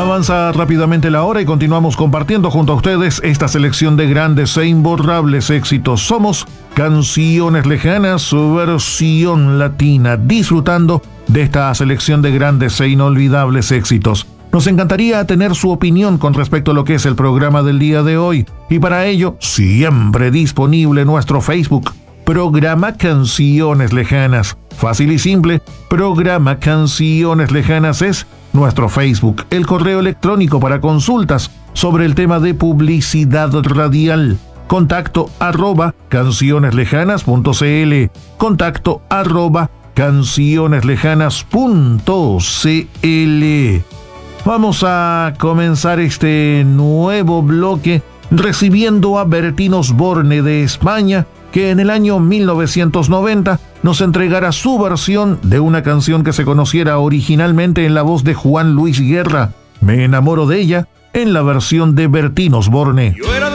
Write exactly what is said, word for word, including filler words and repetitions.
Avanza rápidamente la hora y continuamos compartiendo junto a ustedes esta selección de grandes e imborrables éxitos. Somos Canciones Lejanas, su versión latina, disfrutando de esta selección de grandes e inolvidables éxitos. Nos encantaría tener su opinión con respecto a lo que es el programa del día de hoy, y para ello, siempre disponible nuestro Facebook, Programa Canciones Lejanas. Fácil y simple, Programa Canciones Lejanas es nuestro Facebook. El correo electrónico para consultas sobre el tema de publicidad radial, contacto arroba cancioneslejanas.cl, contacto arroba cancioneslejanas.cl. Vamos a comenzar este nuevo bloque recibiendo a Bertín Osborne de España, que en el año mil novecientos noventa nos entregará su versión de una canción que se conociera originalmente en la voz de Juan Luis Guerra. Me enamoro de ella, en la versión de Bertín Osborne.